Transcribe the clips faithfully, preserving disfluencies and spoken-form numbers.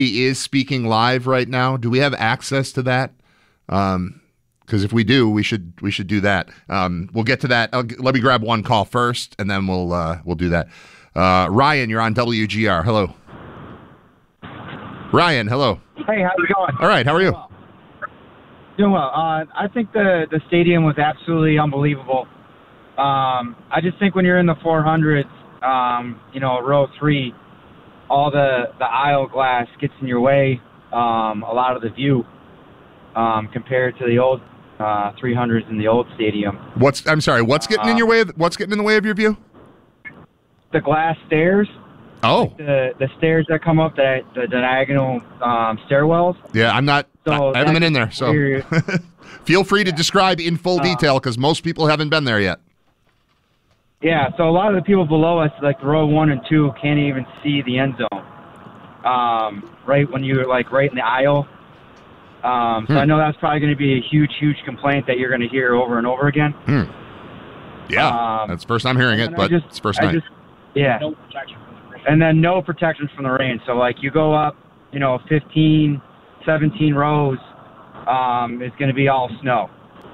he is speaking live right now. Do we have access to that? Um, because if we do, we should we should do that. Um, we'll get to that. I'll, let me grab one call first, and then we'll uh, we'll do that. Uh, Ryan, you're on W G R. Hello. Ryan, hello. Hey, how's it going? All right, how are you? Doing well. Uh, I think the, the stadium was absolutely unbelievable. Um, I just think when you're in the four hundreds, um, you know, row three, all the, the aisle glass gets in your way, um, a lot of the view, um, compared to the old uh, three hundreds in the old stadium. What's I'm sorry, what's getting uh, in your way? Of, what's getting in the way of your view? The glass stairs. Oh. Like the the stairs that come up, the, the diagonal um, stairwells. Yeah, I'm not, so I, I haven't been in there, so feel free to describe in full uh, detail because most people haven't been there yet. Yeah, so a lot of the people below us, like row one and two, can't even see the end zone. Um, right when you're like right in the aisle. Um, so hmm. I know that's probably going to be a huge, huge complaint that you're going to hear over and over again. Hmm. Yeah, um, that's the first I'm hearing it, but just, it's first night. Just, yeah. No protection from the rain. And then no protection from the rain. So, like, you go up, you know, fifteen, seventeen rows, um, it's going to be all snow.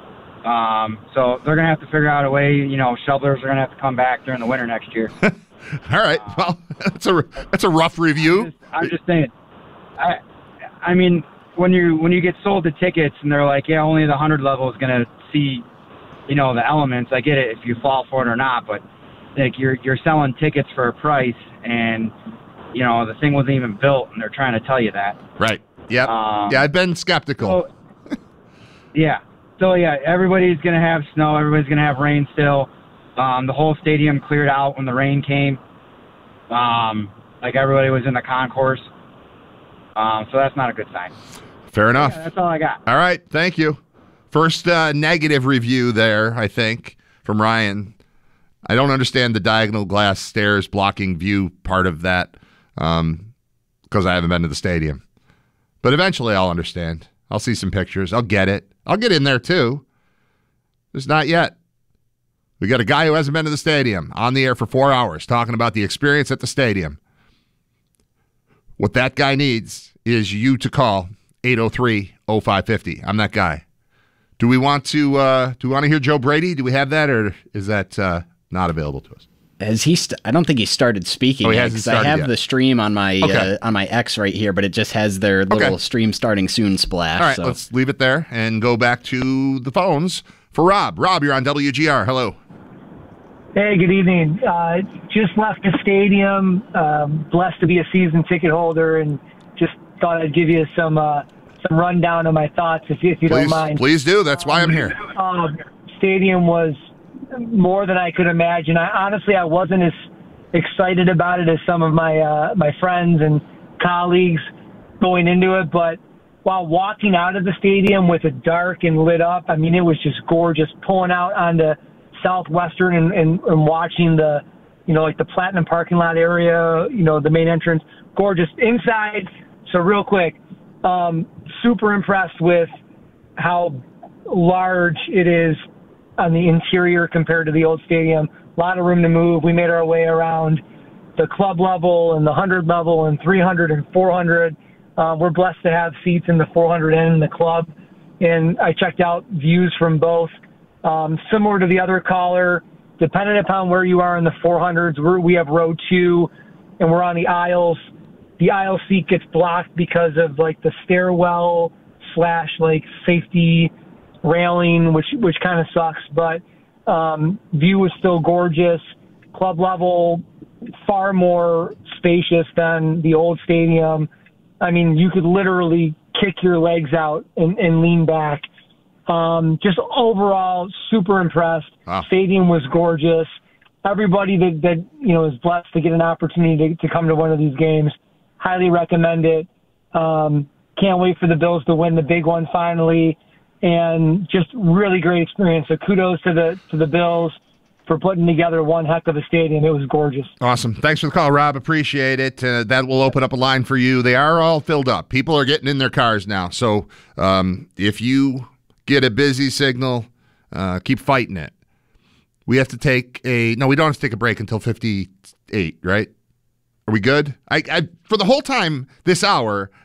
Um, so they're going to have to figure out a way, you know, shovelers are going to have to come back during the winter next year. All right. Um, well, that's a, that's a rough review. I'm just, I'm just saying. I, I mean, when you when you get sold the tickets and they're like, yeah, only the one hundred level is going to see, you know, the elements. I get it if you fall for it or not, but like you're you're selling tickets for a price, and you know the thing wasn't even built, and they're trying to tell you that. Right. Yeah. Um, yeah. I've been skeptical. So, yeah. So yeah, everybody's gonna have snow. Everybody's gonna have rain still. Um, the whole stadium cleared out when the rain came. Um, like everybody was in the concourse. Um, so that's not a good sign. Fair enough. Yeah, that's all I got. All right. Thank you. First uh, negative review there, I think, from Ryan. I don't understand the diagonal glass stairs blocking view part of that um, because I haven't been to the stadium. But eventually I'll understand. I'll see some pictures. I'll get it. I'll get in there too. Just not yet. We got a guy who hasn't been to the stadium on the air for four hours talking about the experience at the stadium. What that guy needs is you to call eight oh three oh five five oh. I'm that guy. Do we want to uh, do we want to hear Joe Brady? Do we have that, or is that uh, not available to us? Has he? St- I don't think he started speaking. Oh, he yet, hasn't started I have yet. the stream on my okay. uh, on my X right here, but it just has their little okay. stream starting soon splash. All right, so. let's leave it there and go back to the phones for Rob. Rob, you're on W G R. Hello. Hey, good evening. Uh, just left the stadium. Um, blessed to be a season ticket holder, and just thought I'd give you some uh, some rundown of my thoughts, if you, if you please, don't mind. Please do. That's why I'm here. Uh, stadium was more than I could imagine. I honestly, I wasn't as excited about it as some of my uh, my friends and colleagues going into it, but while walking out of the stadium with it dark and lit up, I mean, it was just gorgeous. Pulling out onto Southwestern and, and, and watching the, you know, like the Platinum parking lot area, you know, the main entrance, gorgeous. Inside, so real quick, um, super impressed with how large it is on the interior compared to the old stadium. A lot of room to move. We made our way around the club level and the one hundred level and three hundred and four hundred. Uh, we're blessed to have seats in the four hundred and in the club. And I checked out views from both. Um, similar to the other caller, depending upon where you are in the four hundreds, we're, we have row two, and we're on the aisles. The aisle seat gets blocked because of like the stairwell slash like safety railing, which which kind of sucks. But um, view is still gorgeous. Club level, far more spacious than the old stadium. I mean, you could literally kick your legs out and, and lean back. Um, just overall, super impressed. Wow. Stadium was gorgeous. Everybody that, that, you know, is blessed to get an opportunity to, to come to one of these games, highly recommend it. Um, can't wait for the Bills to win the big one finally. And just really great experience. So kudos to the, to the Bills for putting together one heck of a stadium. It was gorgeous. Awesome. Thanks for the call, Rob. Appreciate it. Uh, that will open up a line for you. They are all filled up. People are getting in their cars now. So um, if you get a busy signal, uh, keep fighting it. We have to take a – no, we don't have to take a break until fifty-eight, right? Are we good? I, I for the whole time this hour,